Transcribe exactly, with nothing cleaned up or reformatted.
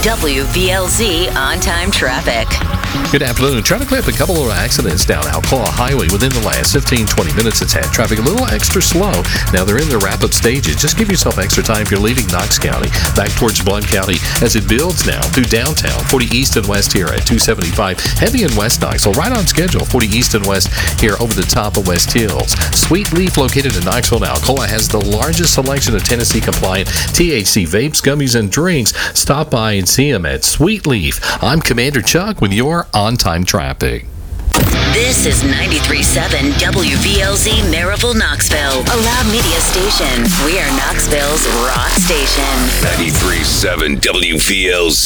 W V L Z on-time traffic. Good afternoon. Trying to clear up a couple of accidents down Alcoa Highway within the last fifteen, twenty minutes. It's had traffic a little extra slow. Now they're in their wrap-up stages. Just give yourself extra time if you're leaving Knox County back towards Blount County as it builds now through downtown. forty east and west here at two seventy-five. Heavy in West Knoxville, right on schedule. forty east and west here over the top of West Hills. Sweet Leaf, located in Knoxville now. Alcoa has the largest selection of Tennessee-compliant T H C vapes, gummies, and drinks. Stop by and see them at Sweet Leaf. I'm Commander Chuck with your on-time traffic. This is ninety-three point seven W V L Z Maryville, Knoxville, a loud media station. We are Knoxville's rock station. ninety-three point seven W V L Z.